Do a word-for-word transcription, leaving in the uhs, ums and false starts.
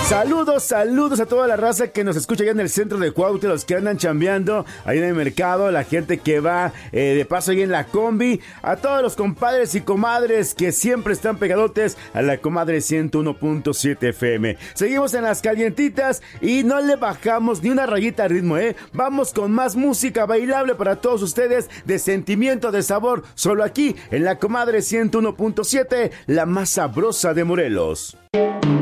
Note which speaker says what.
Speaker 1: Saludos, saludos a toda la raza que nos escucha allá en el centro de Cuautla, los que andan chambeando ahí en el mercado, la gente que va eh, de paso ahí en la combi, a todos los compadres y comadres que siempre están pegadotes a la comadre ciento uno punto siete F M. Seguimos en las calientitas y no le bajamos ni una rayita al ritmo, ¿eh? Vamos con más música bailable para todos ustedes, de sentimiento, de sabor, solo aquí en la comadre ciento uno punto siete, la más sabrosa de Morelos.